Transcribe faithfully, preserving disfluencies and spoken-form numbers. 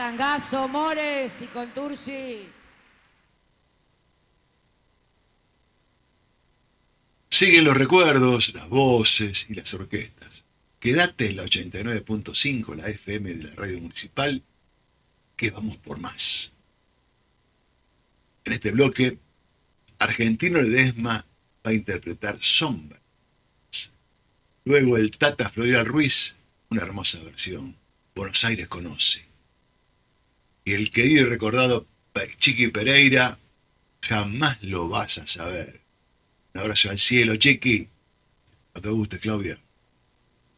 Tangazo, Mores y Contursi. Siguen los recuerdos, las voces y las orquestas. Quédate en la ochenta y nueve punto cinco, la F M de la radio municipal, que vamos por más. En este bloque, Argentino Ledesma va a interpretar Sombras. Luego el Tata Floridal Ruiz, una hermosa versión, Buenos Aires conoce. Y el querido y recordado Chiqui Pereira, Jamás lo vas a saber. Un abrazo al cielo, Chiqui. No te guste, Claudia.